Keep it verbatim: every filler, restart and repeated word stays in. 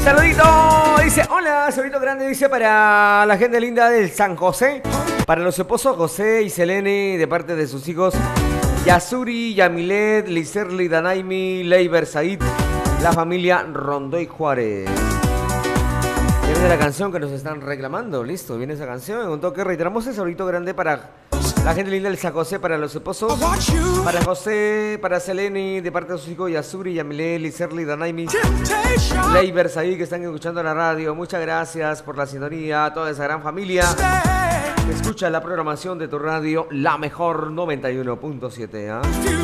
Saludito, dice, hola, saludito grande, dice, para la gente linda del San José, para los esposos José y Selene, de parte de sus hijos Yasuri, Yamilet, Licerli, Danaimi, Leiber, Said, la familia Rondoy Juárez. Ya viene la canción que nos están reclamando, listo, viene esa canción, un toque, reiteramos ese saludito grande para la gente linda del San José, para los esposos, para José, para Selene, de parte de sus hijos Yasuri, Yamilet, Licerli, Danaimi, Leiber, Said, que están escuchando la radio. Muchas gracias por la sintonía a toda esa gran familia que escucha la programación de tu radio, la mejor noventa y uno punto siete. ¿eh?